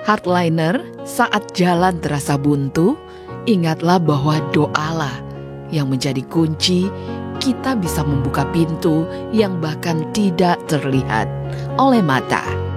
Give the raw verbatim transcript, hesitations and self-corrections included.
Hardliner, saat jalan terasa buntu, ingatlah bahwa doalah yang menjadi kunci kita bisa membuka pintu yang bahkan tidak terlihat oleh mata.